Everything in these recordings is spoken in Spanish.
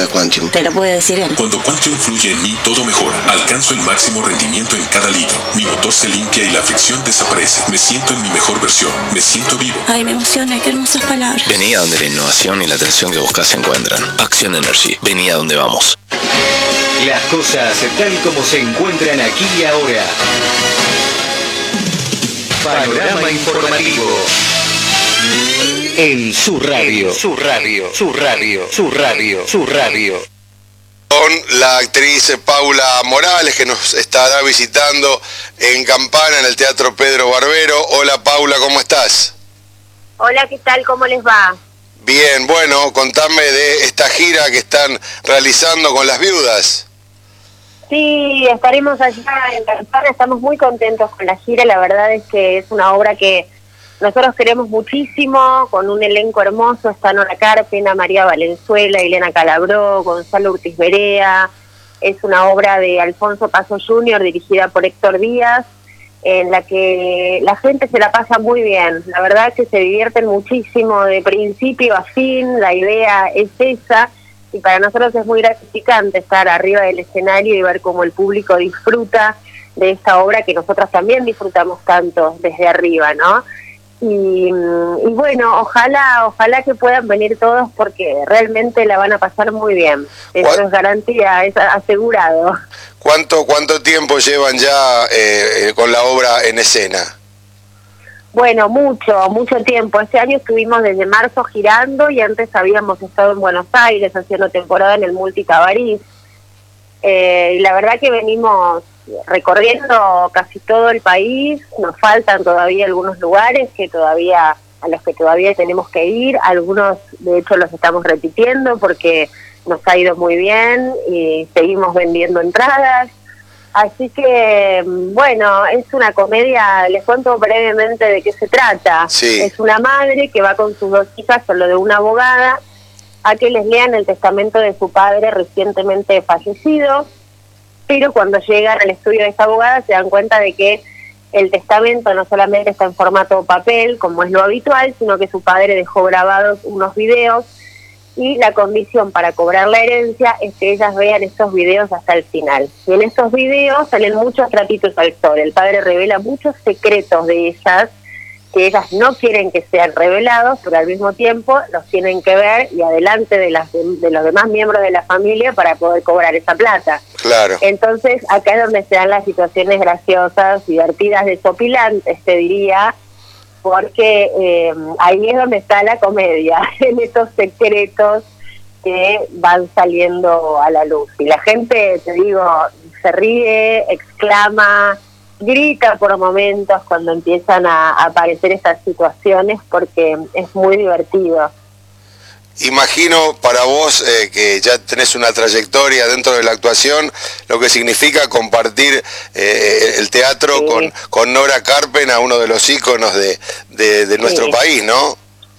de Quantium. Te lo puede decir él. Cuando Quantium fluye en mí, todo mejora. Alcanzo el máximo rendimiento en cada litro. Mi motor se limpia y la fricción desaparece. Me siento en mi mejor versión. Me siento vivo. Ay, me emociona, qué hermosas palabras. Vení a donde la innovación y la atención que buscas se encuentran. Action Energy. Vení a donde vamos. Las cosas tal como se encuentran aquí y ahora. Panorama informativo. En su radio. Su radio. Su radio. Su radio. Su radio. Con la actriz Paula Morales, que nos estará visitando en Campana, en el Teatro Pedro Barbero. Hola Paula, ¿cómo estás? Hola, ¿qué tal? ¿Cómo les va? Bien, bueno, contame de esta gira que están realizando con las viudas. Sí, estaremos allá en Campana, estamos muy contentos con la gira, la verdad es que es una obra que nosotros queremos muchísimo, con un elenco hermoso, está Nora Carpena, María Valenzuela, Elena Calabró, Gonzalo Urtiz Berea. Es una obra de Alfonso Paso Jr., dirigida por Héctor Díaz, en la que la gente se la pasa muy bien. La verdad es que se divierten muchísimo de principio a fin, la idea es esa, y para nosotros es muy gratificante estar arriba del escenario y ver cómo el público disfruta de esta obra que nosotros también disfrutamos tanto desde arriba, ¿no? Y bueno, ojalá que puedan venir todos porque realmente la van a pasar muy bien. Eso es garantía, es asegurado. ¿Cuánto tiempo llevan ya con la obra en escena? Bueno, mucho tiempo. Este año estuvimos desde marzo girando y antes habíamos estado en Buenos Aires haciendo temporada en el Multicabarís. Y la verdad que venimos recorriendo casi todo el país. Nos faltan todavía algunos lugares a los que todavía tenemos que ir. Algunos, de hecho, los estamos repitiendo porque nos ha ido muy bien y seguimos vendiendo entradas. Así que, bueno, es una comedia, les cuento brevemente de qué se trata. Sí. Es una madre que va con sus dos hijas, solo de una abogada, a que les lean el testamento de su padre recientemente fallecido, pero cuando llegan al estudio de esta abogada se dan cuenta de que el testamento no solamente está en formato papel, como es lo habitual, sino que su padre dejó grabados unos videos y la condición para cobrar la herencia es que ellas vean estos videos hasta el final. Y en estos videos salen muchos trapitos al sol. El padre revela muchos secretos de ellas que ellas no quieren que sean revelados, pero al mismo tiempo los tienen que ver y adelante de los demás miembros de la familia para poder cobrar esa plata. Claro. Entonces, acá es donde se dan las situaciones graciosas, divertidas, desopilantes, te diría, porque ahí es donde está la comedia, en estos secretos que van saliendo a la luz. Y la gente, te digo, se ríe, exclama, grita por momentos cuando empiezan a aparecer estas situaciones porque es muy divertido. Imagino para vos que ya tenés una trayectoria dentro de la actuación, lo que significa compartir el teatro Sí. con Nora Carpena, uno de los íconos de nuestro país, ¿no?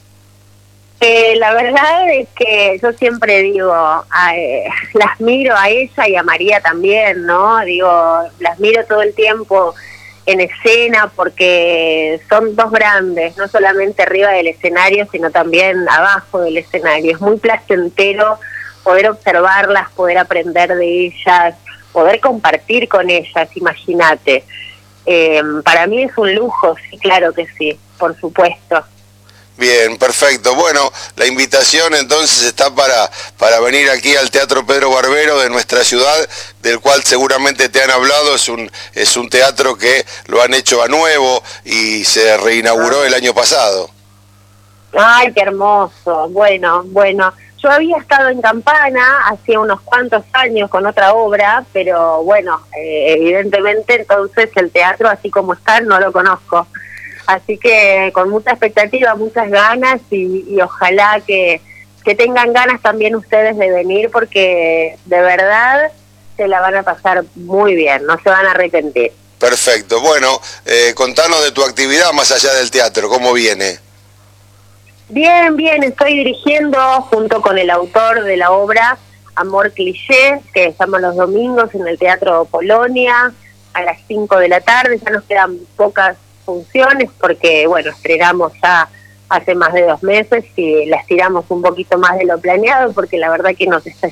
La verdad es que yo siempre digo, las miro a ella y a María también, ¿no? Digo, las miro todo el tiempo en escena porque son dos grandes, no solamente arriba del escenario, sino también abajo del escenario. Es muy placentero poder observarlas, poder aprender de ellas, poder compartir con ellas, imagínate. Para mí es un lujo, sí, claro que sí, por supuesto. Bien, perfecto. Bueno, la invitación entonces está para venir aquí al Teatro Pedro Barbero de nuestra ciudad, del cual seguramente te han hablado. Es un teatro que lo han hecho a nuevo y se reinauguró el año pasado. Ay, qué hermoso. Bueno. Yo había estado en Campana hace unos cuantos años con otra obra, pero bueno, evidentemente entonces el teatro así como está no lo conozco. Así que con mucha expectativa, muchas ganas y ojalá que tengan ganas también ustedes de venir porque de verdad se la van a pasar muy bien, no se van a arrepentir. Perfecto. Bueno, contanos de tu actividad más allá del teatro, ¿cómo viene? Bien, estoy dirigiendo junto con el autor de la obra Amor Cliché, que estamos los domingos en el Teatro Polonia a las 5 de la tarde, ya nos quedan pocas funciones porque, bueno, estrenamos ya hace más de 2 meses y las tiramos un poquito más de lo planeado porque la verdad que nos está